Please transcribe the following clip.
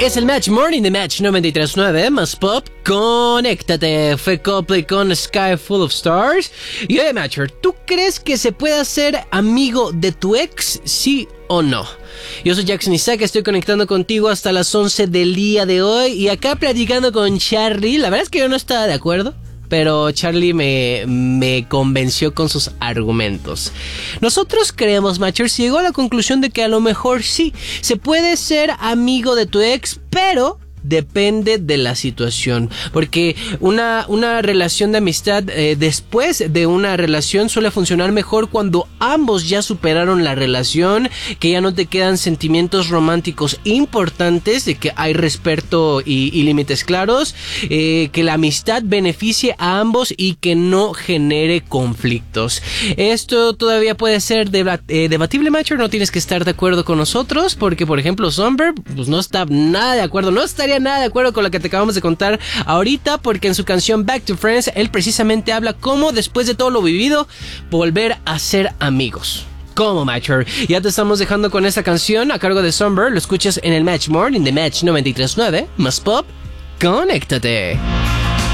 Es el Match Morning de Match 93.9, más pop, conéctate. Fue Coldplay con Sky Full of Stars. Y oye, Matcher, ¿tú crees que se puede hacer amigo de tu ex, sí o no? Yo soy Jackson Isaac, estoy conectando contigo hasta las 11 del día de hoy. Y acá platicando con Charlie, la verdad es que yo no estaba de acuerdo, pero Charlie me convenció con sus argumentos. Nosotros creemos, Matchers, llegó a la conclusión de que a lo mejor sí, se puede ser amigo de tu ex, pero depende de la situación, porque una relación de amistad después de una relación suele funcionar mejor cuando ambos ya superaron la relación, que ya no te quedan sentimientos románticos importantes, de que hay respeto y límites claros, que la amistad beneficie a ambos y que no genere conflictos. Esto todavía puede ser debatible, Matcher, no tienes que estar de acuerdo con nosotros, porque por ejemplo Somber pues no está nada de acuerdo, no estaría nada de acuerdo con lo que te acabamos de contar ahorita, porque en su canción Back to Friends él precisamente habla cómo después de todo lo vivido volver a ser amigos. ¿Cómo, Matcher? Ya te estamos dejando con esta canción a cargo de Somber. Lo escuchas en el Match Morning de Match 93.9 más pop. Conéctate.